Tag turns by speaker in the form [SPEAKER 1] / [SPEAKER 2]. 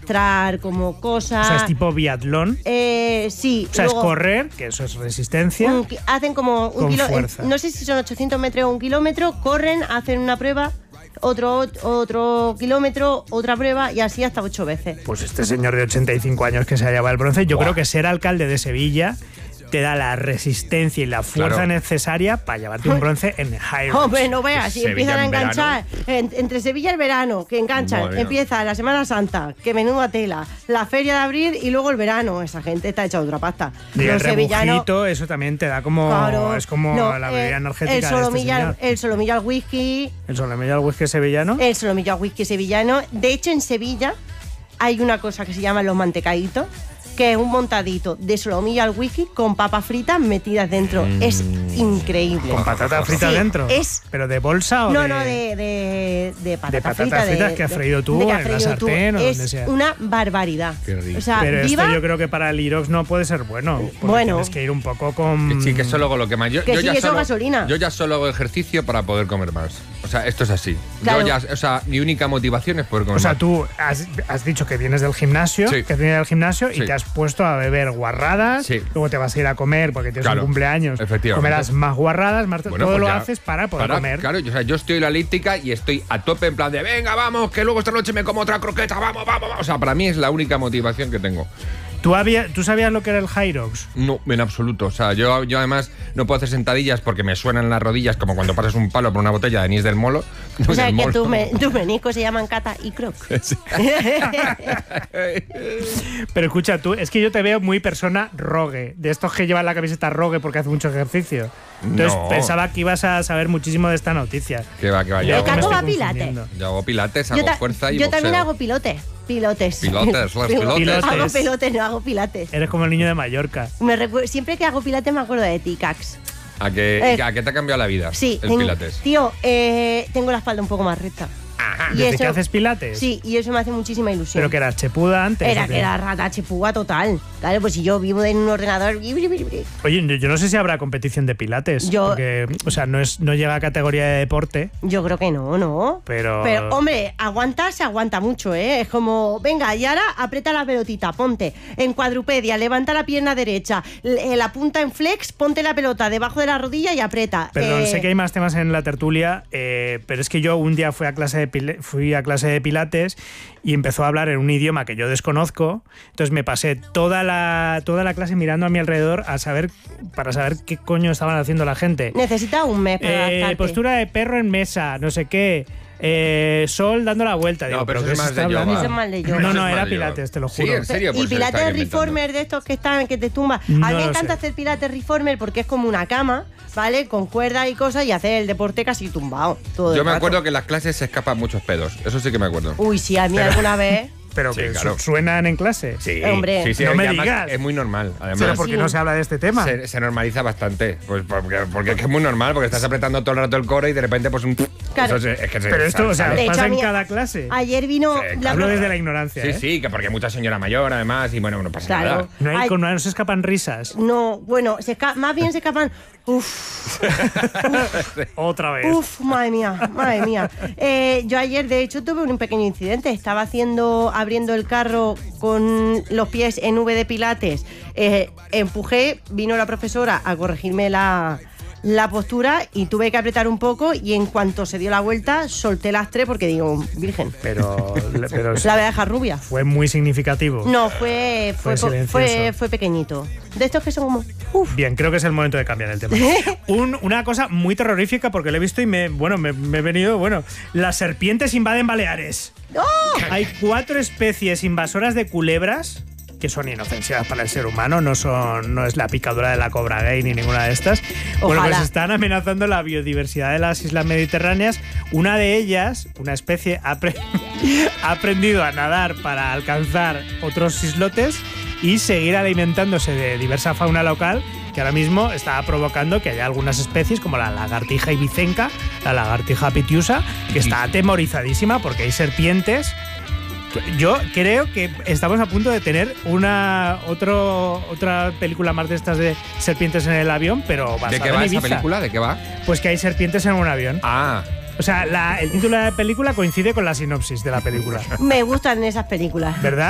[SPEAKER 1] arrastrar como cosas.
[SPEAKER 2] O sea, es tipo biatlón.
[SPEAKER 1] Sí.
[SPEAKER 2] O sea,
[SPEAKER 1] luego,
[SPEAKER 2] es correr, que eso es resistencia.
[SPEAKER 1] Hacen como un
[SPEAKER 2] con
[SPEAKER 1] kilómetro.
[SPEAKER 2] fuerza.
[SPEAKER 1] No sé si son 800 metros o 1 kilómetro. Corren, hacen una prueba, otro kilómetro, otra prueba y así hasta 8 veces.
[SPEAKER 2] Pues este señor de 85 años que se ha llevado el bronce, yo creo que ser alcalde de Sevilla te da la resistencia y la fuerza necesaria para llevarte un bronce en High Rocks.
[SPEAKER 1] Hombre, no veas, si
[SPEAKER 3] Sevilla
[SPEAKER 1] empiezan a
[SPEAKER 3] en
[SPEAKER 1] enganchar entre Sevilla y el verano, que enganchan,
[SPEAKER 3] Madre mía.
[SPEAKER 1] empieza la Semana Santa, que menuda tela, la Feria de Abril y luego el verano. Esa gente está hecha otra pasta.
[SPEAKER 2] Y el
[SPEAKER 1] Los sevillanos,
[SPEAKER 2] rebujito, eso también te da como...
[SPEAKER 1] claro,
[SPEAKER 2] es como
[SPEAKER 1] no,
[SPEAKER 2] la bebida energética
[SPEAKER 1] el
[SPEAKER 2] de este señor.
[SPEAKER 1] solomillo al whisky,
[SPEAKER 2] El solomillo al whisky sevillano.
[SPEAKER 1] el solomillo al whisky sevillano. De hecho, en Sevilla hay una cosa que se llama los mantecaditos, que es un montadito de solomillo al whisky con papas fritas metidas dentro. Es increíble.
[SPEAKER 2] Con patatas fritas
[SPEAKER 1] Sí,
[SPEAKER 2] dentro.
[SPEAKER 1] es-
[SPEAKER 2] ¿Pero de bolsa o
[SPEAKER 1] No,
[SPEAKER 2] de...?
[SPEAKER 1] no, de patatas
[SPEAKER 2] de patatas
[SPEAKER 1] fritas.
[SPEAKER 2] fritas que has freído tú
[SPEAKER 1] que has
[SPEAKER 2] en la
[SPEAKER 1] freído tú.
[SPEAKER 2] sartén o
[SPEAKER 1] es
[SPEAKER 2] donde sea.
[SPEAKER 1] una barbaridad.
[SPEAKER 3] Qué rico.
[SPEAKER 1] O sea,
[SPEAKER 2] Pero
[SPEAKER 1] viva,
[SPEAKER 2] esto yo creo que para el Irox no puede ser bueno. Porque
[SPEAKER 1] Bueno.
[SPEAKER 2] tienes que ir un poco con...
[SPEAKER 3] Sí, que eso luego lo que más. Yo
[SPEAKER 1] Que sí,
[SPEAKER 3] ya
[SPEAKER 1] que eso
[SPEAKER 3] solo,
[SPEAKER 1] gasolina.
[SPEAKER 3] Yo ya solo hago ejercicio para poder comer más. O sea, esto es así.
[SPEAKER 1] Claro.
[SPEAKER 3] Yo ya, o sea, mi única motivación es poder comer
[SPEAKER 2] O sea,
[SPEAKER 3] más.
[SPEAKER 2] tú has dicho que vienes del gimnasio,
[SPEAKER 3] Sí.
[SPEAKER 2] que vienes del gimnasio y
[SPEAKER 3] Sí.
[SPEAKER 2] te has puesto a beber guarradas,
[SPEAKER 3] Sí.
[SPEAKER 2] luego te vas a ir a comer porque tienes
[SPEAKER 3] Claro,
[SPEAKER 2] un cumpleaños,
[SPEAKER 3] efectivamente.
[SPEAKER 2] comerás más guarradas, más
[SPEAKER 3] Bueno,
[SPEAKER 2] todo
[SPEAKER 3] pues
[SPEAKER 2] lo
[SPEAKER 3] ya,
[SPEAKER 2] haces para poder comer.
[SPEAKER 3] Claro, o sea, yo estoy en la elíptica y estoy a tope en plan de venga, vamos, que luego esta noche me como otra croqueta, vamos, vamos, vamos. O sea, para mí es la única motivación que tengo.
[SPEAKER 2] ¿Tú sabías lo que era el Hyrox?
[SPEAKER 3] No, en absoluto. O sea, yo además no puedo hacer sentadillas porque me suenan las rodillas como cuando pasas un palo por una botella de anís del Molo.
[SPEAKER 1] o sea,
[SPEAKER 3] Del
[SPEAKER 1] que
[SPEAKER 3] Molo.
[SPEAKER 1] tus meniscos se llaman Cata y Croc.
[SPEAKER 2] Pero escucha, tú, es que yo te veo muy persona rogue, de estos que llevan la camiseta rogue porque hace mucho ejercicio. Entonces
[SPEAKER 3] No.
[SPEAKER 2] pensaba que ibas a saber muchísimo de esta noticia.
[SPEAKER 3] Que va, yo
[SPEAKER 1] El
[SPEAKER 3] hago,
[SPEAKER 1] Caco va a
[SPEAKER 2] estoy
[SPEAKER 1] pilates.
[SPEAKER 2] confundiendo.
[SPEAKER 3] yo hago pilates, hago fuerza y
[SPEAKER 1] yo también
[SPEAKER 3] boxeo.
[SPEAKER 1] hago pilotes. Pilotes.
[SPEAKER 3] Pilotes, los pilotes.
[SPEAKER 1] Hago pelotes, no hago pilates.
[SPEAKER 2] Eres como el niño de Mallorca.
[SPEAKER 1] Siempre que hago pilates me acuerdo de ti, Cax.
[SPEAKER 3] ¿A qué te ha cambiado la vida
[SPEAKER 1] Sí,
[SPEAKER 3] el pilates?
[SPEAKER 1] Tío, tengo la espalda un poco más recta. Y
[SPEAKER 2] ¿Desde que haces pilates?
[SPEAKER 1] Sí, y eso me hace muchísima ilusión.
[SPEAKER 2] ¿Pero que eras chepuda antes?
[SPEAKER 1] Era
[SPEAKER 2] ¿o qué?
[SPEAKER 1] que era rata chepúa total. Claro, pues si yo vivo en un ordenador.
[SPEAKER 2] Oye, yo no sé si habrá competición de pilates.
[SPEAKER 1] Yo-
[SPEAKER 2] Porque, o sea, no llega a categoría de deporte.
[SPEAKER 1] Yo creo que no.
[SPEAKER 2] Pero-
[SPEAKER 1] hombre, se aguanta mucho, ¿eh? Es como, venga, y ahora aprieta la pelotita, ponte en cuadrupedia, levanta la pierna derecha, la punta en flex, ponte la pelota debajo de la rodilla y aprieta.
[SPEAKER 2] Perdón, sé que hay más temas en la tertulia, pero es que yo un día fui a clase de pilates y empezó a hablar en un idioma que yo desconozco. Entonces me pasé toda la clase mirando a mi alrededor para saber qué coño estaban haciendo la gente.
[SPEAKER 1] Necesita un mes para adaptarte.
[SPEAKER 2] Postura de perro en mesa, no sé qué. Sol dando la vuelta. Digo,
[SPEAKER 3] No, pero eso
[SPEAKER 2] ¿qué
[SPEAKER 3] es
[SPEAKER 2] se
[SPEAKER 3] más
[SPEAKER 2] está
[SPEAKER 3] de yoga.
[SPEAKER 2] hablando?
[SPEAKER 1] Eso es más de yoga.
[SPEAKER 2] No,
[SPEAKER 3] Eso es
[SPEAKER 2] era
[SPEAKER 3] más de yoga.
[SPEAKER 2] pilates, te lo
[SPEAKER 3] Sí,
[SPEAKER 2] juro.
[SPEAKER 3] en serio.
[SPEAKER 1] Y
[SPEAKER 3] Pues se
[SPEAKER 1] pilates
[SPEAKER 3] está inventando.
[SPEAKER 1] reformer de estos que te tumba.
[SPEAKER 2] No
[SPEAKER 1] a mí me
[SPEAKER 2] lo
[SPEAKER 1] encanta
[SPEAKER 2] sé.
[SPEAKER 1] hacer pilates reformer porque es como una cama, ¿vale? Con cuerdas y cosas y hacer el deporte casi tumbado. Todo
[SPEAKER 3] Yo
[SPEAKER 1] el
[SPEAKER 3] me
[SPEAKER 1] rato.
[SPEAKER 3] acuerdo que en las clases se escapan muchos pedos. Eso sí que me acuerdo.
[SPEAKER 1] Uy, sí, a mí alguna vez.
[SPEAKER 2] Pero
[SPEAKER 3] Sí,
[SPEAKER 2] que
[SPEAKER 3] claro.
[SPEAKER 2] suenan en clase.
[SPEAKER 3] Sí,
[SPEAKER 1] Hombre.
[SPEAKER 3] sí,
[SPEAKER 2] No
[SPEAKER 3] y
[SPEAKER 2] me
[SPEAKER 3] además
[SPEAKER 2] digas.
[SPEAKER 3] Es muy normal. Además,
[SPEAKER 2] Pero ¿por qué
[SPEAKER 1] Sí.
[SPEAKER 2] no se habla de este tema?
[SPEAKER 3] se normaliza bastante. Pues porque es que es muy normal, porque estás apretando todo el rato el core y de repente, pues un.
[SPEAKER 1] Claro.
[SPEAKER 3] Eso es que se
[SPEAKER 2] Pero esto, o sea,
[SPEAKER 3] sale.
[SPEAKER 1] De hecho,
[SPEAKER 2] pasa
[SPEAKER 1] a
[SPEAKER 2] en
[SPEAKER 1] mí-
[SPEAKER 2] cada clase.
[SPEAKER 1] Ayer vino
[SPEAKER 3] Sí,
[SPEAKER 1] la
[SPEAKER 2] Hablo
[SPEAKER 1] profe-
[SPEAKER 2] desde la ignorancia.
[SPEAKER 3] Sí,
[SPEAKER 2] ¿eh?
[SPEAKER 3] sí, que porque hay mucha señora mayor, además, y bueno, no pasa
[SPEAKER 1] Claro.
[SPEAKER 3] nada.
[SPEAKER 2] No se escapan risas.
[SPEAKER 1] No, bueno, más bien se escapan. Uf,
[SPEAKER 2] Otra vez.
[SPEAKER 1] uf, madre mía, madre mía. Yo ayer, de hecho, tuve un pequeño incidente. Estaba abriendo el carro con los pies en V de pilates. Empujé, vino la profesora a corregirme la postura y tuve que apretar un poco y en cuanto se dio la vuelta solté las tres porque digo, virgen,
[SPEAKER 2] Pero
[SPEAKER 1] la voy a dejar rubia.
[SPEAKER 2] fue muy significativo.
[SPEAKER 1] No, fue
[SPEAKER 2] silencioso.
[SPEAKER 1] pequeñito. De estos que son como, uf.
[SPEAKER 2] Bien, creo que es el momento de cambiar el tema. Una cosa muy terrorífica, porque lo he visto y me he venido. Las serpientes invaden Baleares.
[SPEAKER 1] ¡Oh!
[SPEAKER 2] Hay 4 especies invasoras de culebras que son inofensivas para el ser humano, no es la picadura de la cobra gay ni ninguna de estas. Bueno,
[SPEAKER 1] Ojalá.
[SPEAKER 2] pues están amenazando la biodiversidad de las islas mediterráneas. Una de ellas, una especie, ha aprendido a nadar para alcanzar otros islotes y seguir alimentándose de diversa fauna local, que ahora mismo está provocando que haya algunas especies como la lagartija ibicenca, la lagartija pitiusa, que está atemorizadísima porque hay serpientes. Yo creo que estamos a punto de tener otra película más de estas de serpientes en el avión, pero basada
[SPEAKER 3] ¿De qué va
[SPEAKER 2] en
[SPEAKER 3] esa
[SPEAKER 2] Ibiza.
[SPEAKER 3] película? ¿De qué va?
[SPEAKER 2] Pues que hay serpientes en un avión.
[SPEAKER 3] Ah,
[SPEAKER 2] O sea, el título de la película coincide con la sinopsis de la película,
[SPEAKER 1] Me gustan esas películas.
[SPEAKER 2] ¿verdad?